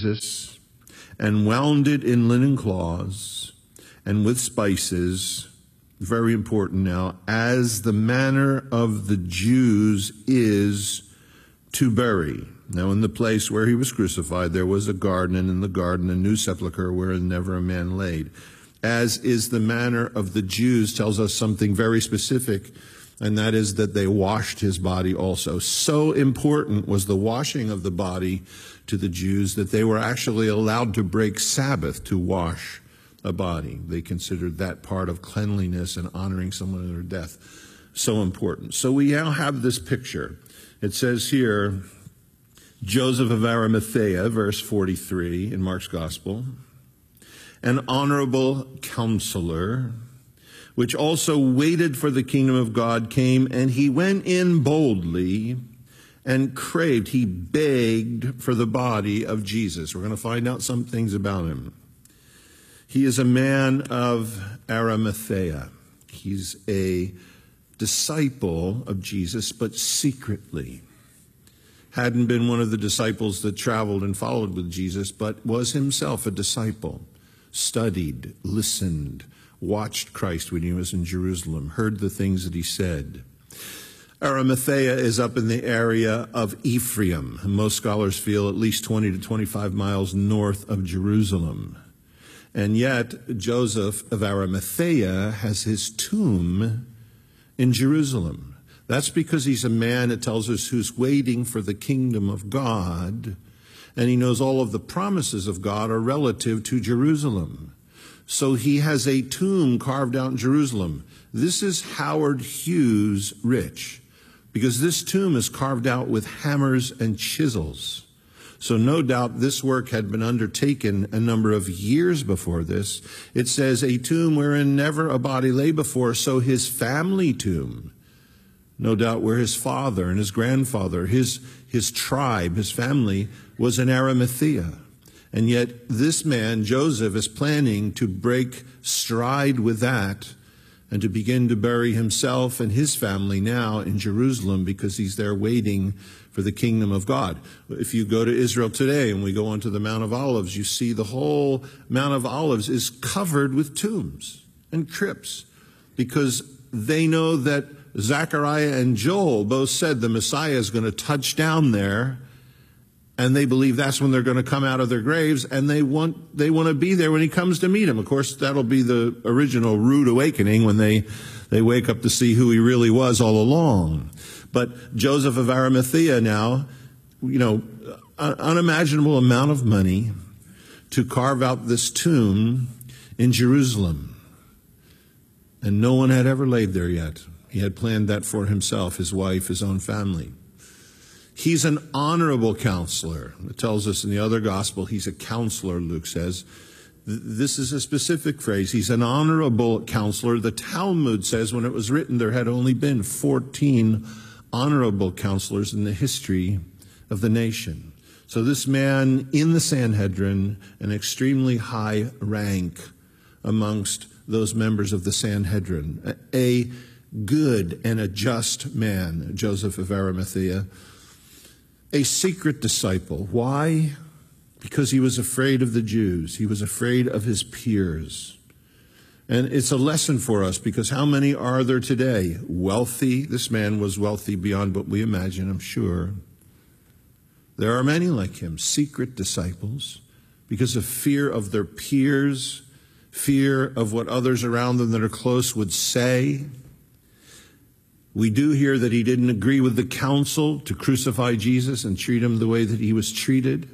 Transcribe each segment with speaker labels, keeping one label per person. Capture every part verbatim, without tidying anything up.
Speaker 1: Jesus and wound it in linen cloths and with spices, very important now, as the manner of the Jews is to bury. Now in the place where he was crucified there was a garden, and in the garden a new sepulchre wherein never a man laid. As is the manner of the Jews tells us something very specific, and that is that they washed his body also. So important was the washing of the body to the Jews that they were actually allowed to break Sabbath to wash a body. They considered that part of cleanliness and honoring someone in their death so important. So we now have this picture. It says here, Joseph of Arimathea, verse forty-three in Mark's Gospel, an honorable counselor, which also waited for the kingdom of God, came, and he went in boldly and craved, he begged for the body of Jesus. We're going to find out some things about him. He is a man of Arimathea. He's a disciple of Jesus, but secretly. Hadn't been one of the disciples that traveled and followed with Jesus, but was himself a disciple. Studied, listened, watched Christ when he was in Jerusalem, heard the things that he said. Arimathea is up in the area of Ephraim. Most scholars feel at least twenty to twenty-five miles north of Jerusalem. And yet, Joseph of Arimathea has his tomb in Jerusalem. That's because he's a man, it tells us, who's waiting for the kingdom of God, and he knows all of the promises of God are relative to Jerusalem. So he has a tomb carved out in Jerusalem. This is Howard Hughes rich, because this tomb is carved out with hammers and chisels. So no doubt this work had been undertaken a number of years before this. It says, a tomb wherein never a body lay before, so his family tomb, no doubt where his father and his grandfather, his, his tribe, his family, was in Arimathea. And yet this man, Joseph, is planning to break stride with that and to begin to bury himself and his family now in Jerusalem, because he's there waiting for the kingdom of God. If you go to Israel today and we go onto the Mount of Olives, you see the whole Mount of Olives is covered with tombs and crypts, because they know that Zechariah and Joel both said the Messiah is going to touch down there, and they believe that's when they're going to come out of their graves, and they want they want to be there when he comes to meet them. Of course, that'll be the original rude awakening when they, they wake up to see who he really was all along. But Joseph of Arimathea now, you know, an unimaginable amount of money to carve out this tomb in Jerusalem. And no one had ever laid there yet. He had planned that for himself, his wife, his own family. He's an honorable counselor. It tells us in the other gospel he's a counselor, Luke says. This is a specific phrase. He's an honorable counselor. The Talmud says when it was written there had only been fourteen honorable counselors in the history of the nation. So this man in the Sanhedrin, an extremely high rank amongst those members of the Sanhedrin, a good and a just man, Joseph of Arimathea, a secret disciple. Why? Because he was afraid of the Jews. He was afraid of his peers. And it's a lesson for us, because how many are there today? Wealthy. This man was wealthy beyond what we imagine, I'm sure. There are many like him, secret disciples, because of fear of their peers, fear of what others around them that are close would say. We do hear that he didn't agree with the council to crucify Jesus and treat him the way that he was treated.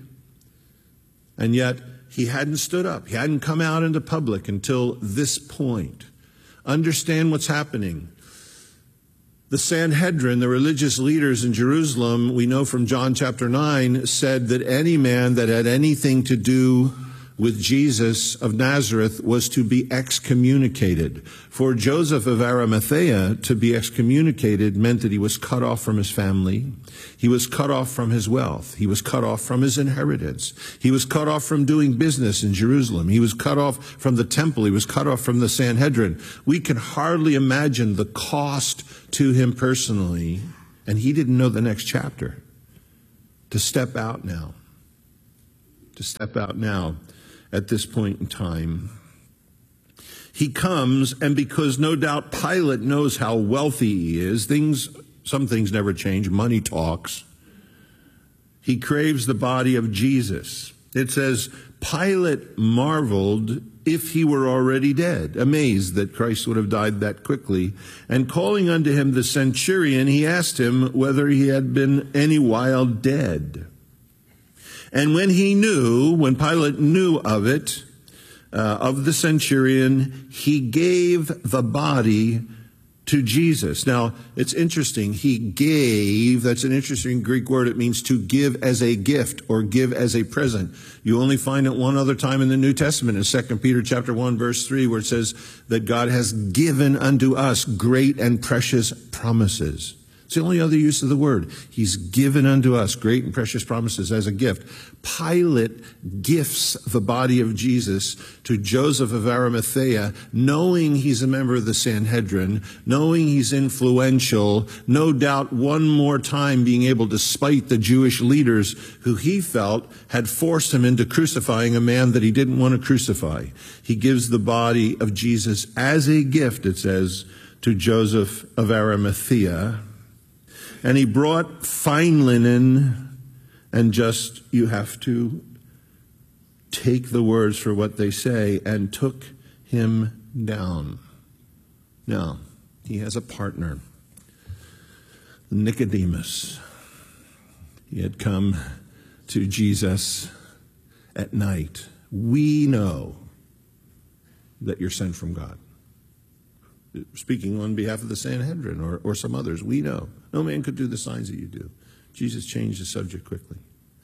Speaker 1: And yet, he hadn't stood up. He hadn't come out into public until this point. Understand what's happening. The Sanhedrin, the religious leaders in Jerusalem, we know from John chapter nine, said that any man that had anything to do with Jesus of Nazareth was to be excommunicated. For Joseph of Arimathea, to be excommunicated meant that he was cut off from his family. He was cut off from his wealth. He was cut off from his inheritance. He was cut off from doing business in Jerusalem. He was cut off from the temple. He was cut off from the Sanhedrin. We can hardly imagine the cost to him personally, and he didn't know the next chapter, to step out now, to step out now at this point in time. He comes, and because no doubt Pilate knows how wealthy he is, things, some things never change, money talks. He craves the body of Jesus. It says, Pilate marveled if he were already dead, amazed that Christ would have died that quickly. And calling unto him the centurion, he asked him whether he had been any while dead. And when he knew, when Pilate knew of it, uh, of the centurion, he gave the body to Jesus. Now, it's interesting. He gave, that's an interesting Greek word. It means to give as a gift or give as a present. You only find it one other time in the New Testament, in Second Peter chapter one, verse three, where it says that God has given unto us great and precious promises. It's the only other use of the word. He's given unto us great and precious promises as a gift. Pilate gifts the body of Jesus to Joseph of Arimathea, knowing he's a member of the Sanhedrin, knowing he's influential, no doubt one more time being able to spite the Jewish leaders who he felt had forced him into crucifying a man that he didn't want to crucify. He gives the body of Jesus as a gift, it says, to Joseph of Arimathea. And he brought fine linen, and just, you have to take the words for what they say, and took him down. Now, he has a partner, Nicodemus. He had come to Jesus at night. We know that you're sent from God. Speaking on behalf of the Sanhedrin or, or some others, we know. No man could do the signs that you do. Jesus changed the subject quickly.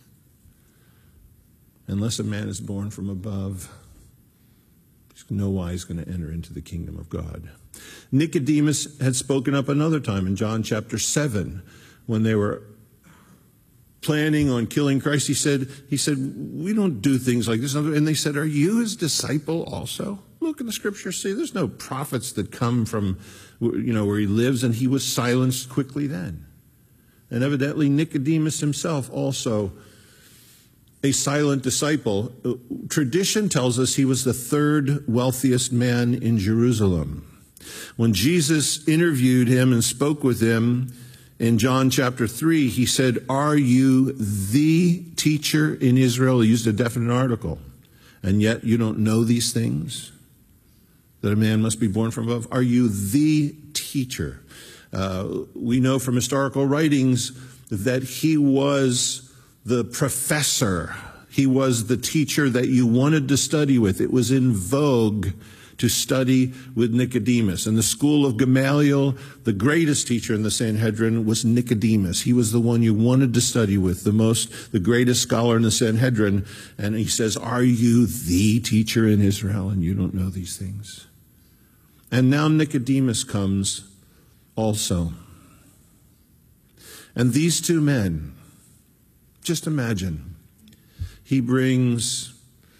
Speaker 1: Unless a man is born from above, he's no wise going to enter into the kingdom of God. Nicodemus had spoken up another time in John chapter seven when they were planning on killing Christ. He said, he said, we don't do things like this. And they said, are you his disciple also? Look in the scriptures, see, there's no prophets that come from, you know, where he lives, and he was silenced quickly then. And evidently Nicodemus himself also a silent disciple. Tradition tells us he was the third wealthiest man in Jerusalem. When Jesus interviewed him and spoke with him in John chapter three, he said, are you the teacher in Israel? He used a definite article. And yet you don't know these things? That a man must be born from above? Are you the teacher? Uh, we know from historical writings that he was the professor. He was the teacher that you wanted to study with. It was in vogue to study with Nicodemus. In the school of Gamaliel, the greatest teacher in the Sanhedrin was Nicodemus. He was the one you wanted to study with, the most, the greatest scholar in the Sanhedrin. And he says, are you the teacher in Israel and you don't know these things? And now Nicodemus comes also. And these two men, just imagine, he brings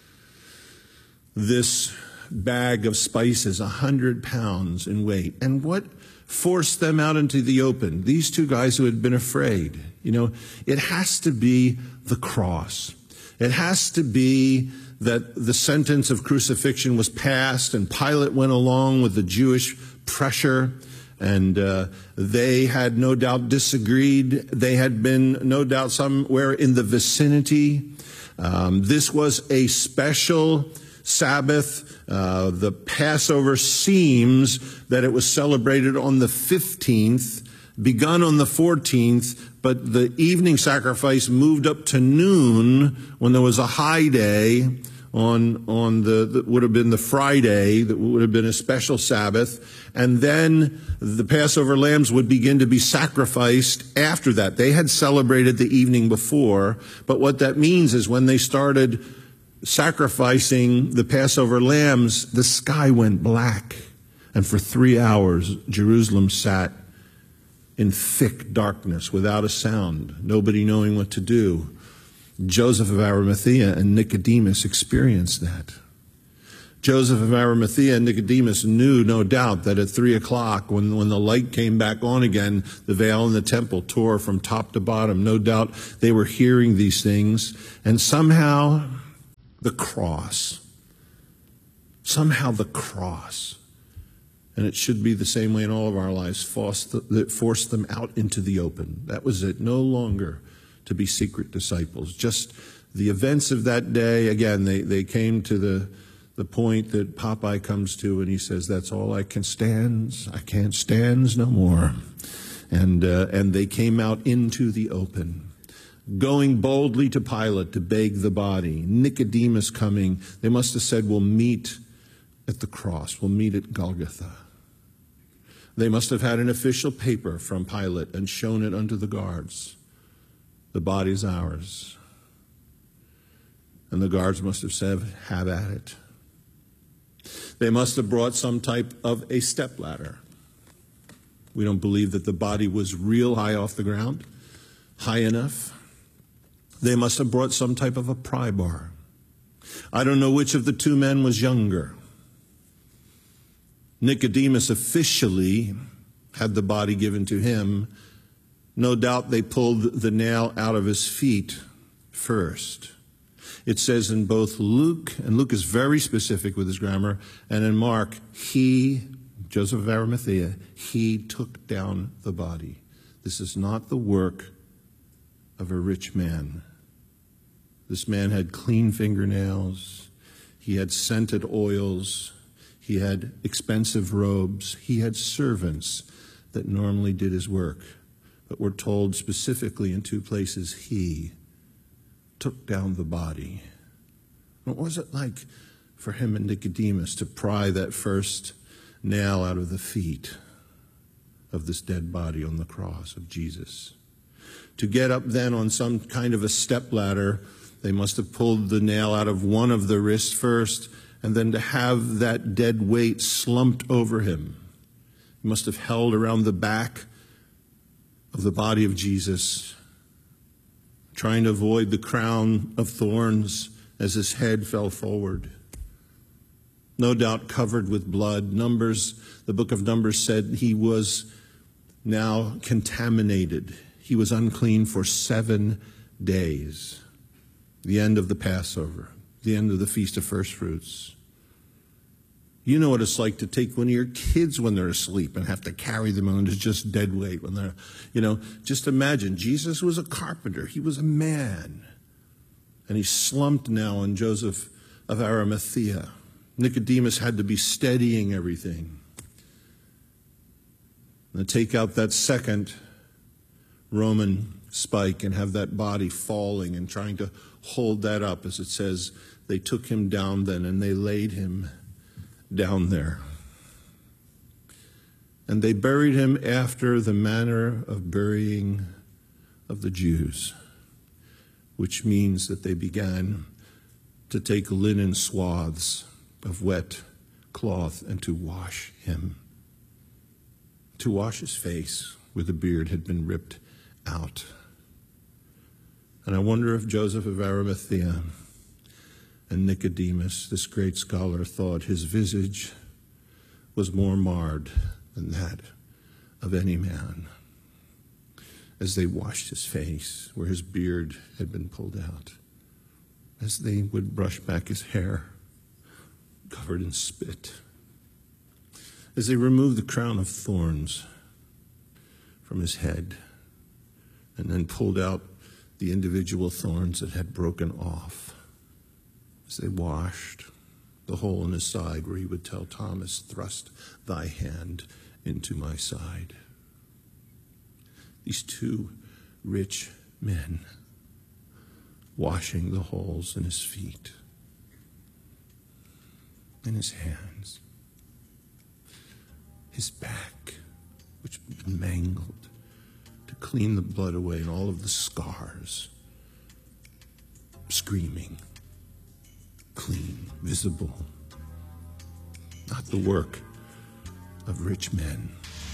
Speaker 1: this bag of spices, a hundred pounds in weight. And what forced them out into the open? These two guys who had been afraid. You know, it has to be the cross. It has to be that the sentence of crucifixion was passed, and Pilate went along with the Jewish pressure, and uh, they had no doubt disagreed. They had been no doubt somewhere in the vicinity. Um, this was a special Sabbath. Uh, the Passover seems that it was celebrated on the fifteenth, begun on the fourteenth, but the evening sacrifice moved up to noon when there was a high day on, on the, that would have been the Friday, that would have been a special Sabbath. And then the Passover lambs would begin to be sacrificed after that. They had celebrated the evening before, but what that means is when they started sacrificing the Passover lambs, the sky went black. And for three hours, Jerusalem sat in thick darkness without a sound, nobody knowing what to do. Joseph of Arimathea and Nicodemus experienced that. Joseph of Arimathea and Nicodemus knew, no doubt, that at three o'clock, when, when the light came back on again, the veil in the temple tore from top to bottom. No doubt they were hearing these things. And somehow the cross. Somehow the cross. And it should be the same way in all of our lives, force, the, force them out into the open. That was it. No longer to be secret disciples. Just the events of that day, again, they, they came to the, the point that Popeye comes to, and he says, that's all I can stand. I can't stand no more. And, uh, and they came out into the open, going boldly to Pilate to beg the body. Nicodemus coming. They must have said, we'll meet at the cross. We'll meet at Golgotha. They must have had an official paper from Pilate and shown it unto the guards. The body's ours. And the guards must have said, have at it. They must have brought some type of a stepladder. We don't believe that the body was real high off the ground, high enough. They must have brought some type of a pry bar. I don't know which of the two men was younger. Nicodemus officially had the body given to him. No doubt they pulled the nail out of his feet first. It says in both Luke, and Luke is very specific with his grammar, and in Mark, he, Joseph of Arimathea, he took down the body. This is not the work of a rich man. This man had clean fingernails. He had scented oils. He had expensive robes. He had servants that normally did his work. But we're told specifically in two places, he took down the body. What was it like for him and Nicodemus to pry that first nail out of the feet of this dead body on the cross of Jesus? To get up then on some kind of a stepladder, they must have pulled the nail out of one of the wrists first, and then to have that dead weight slumped over him. He must have held around the back of the body of Jesus, trying to avoid the crown of thorns as his head fell forward. No doubt covered with blood. Numbers, the book of Numbers said he was now contaminated. He was unclean for seven days. The end of the Passover, the end of the Feast of First Fruits. You know what it's like to take one of your kids when they're asleep and have to carry them on to just dead weight when they're, you know, just imagine. Jesus was a carpenter. He was a man. And he slumped now on Joseph of Arimathea. Nicodemus had to be steadying everything. And to take out that second Roman spike and have that body falling and trying to hold that up, as it says, they took him down then and they laid him down there. And they buried him after the manner of burying of the Jews, which means that they began to take linen swaths of wet cloth and to wash him, to wash his face where the beard had been ripped out. And I wonder if Joseph of Arimathea and Nicodemus, this great scholar, thought his visage was more marred than that of any man, as they washed his face where his beard had been pulled out, as they would brush back his hair covered in spit, as they removed the crown of thorns from his head and then pulled out the individual thorns that had broken off, as they washed the hole in his side where he would tell Thomas, thrust thy hand into my side. These two rich men washing the holes in his feet, in his hands, his back, which had been mangled, to clean the blood away and all of the scars, screaming, clean, visible, not the work of rich men.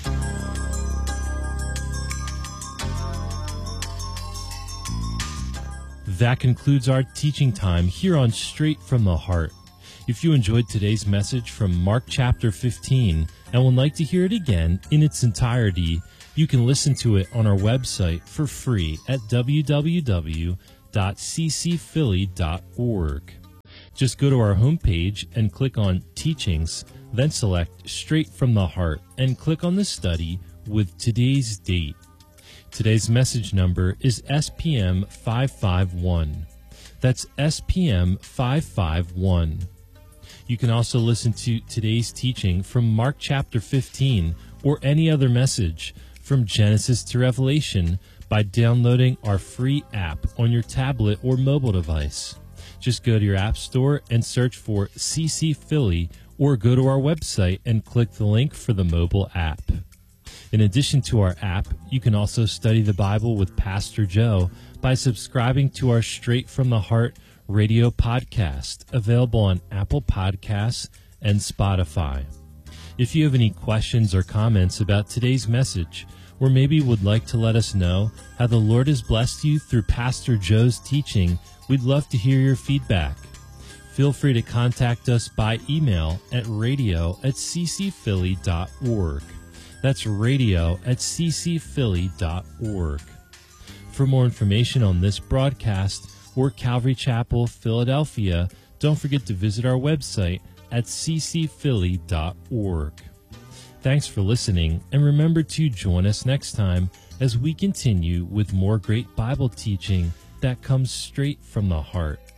Speaker 2: That concludes our teaching time here on Straight from the Heart. If you enjoyed today's message from Mark chapter fifteen and would like to hear it again in its entirety, you can listen to it on our website for free at w w w dot c c philly dot org. Just go to our homepage and click on Teachings, then select Straight from the Heart and click on the study with today's date. Today's message number is S P M five five one. That's S P M five five one. You can also listen to today's teaching from Mark chapter fifteen or any other message from Genesis to Revelation by downloading our free app on your tablet or mobile device. Just go to your app store and search for C C Philly, or go to our website and click the link for the mobile app. In addition to our app, you can also study the Bible with Pastor Joe by subscribing to our Straight from the Heart radio podcast, available on Apple Podcasts and Spotify. If you have any questions or comments about today's message, or maybe would like to let us know how the Lord has blessed you through Pastor Joe's teaching, we'd love to hear your feedback. Feel free to contact us by email at radio at ccphilly dot org. That's radio at ccphilly dot org. For more information on this broadcast or Calvary Chapel, Philadelphia, don't forget to visit our website at c c philly dot org. Thanks for listening, and remember to join us next time as we continue with more great Bible teaching that comes straight from the heart.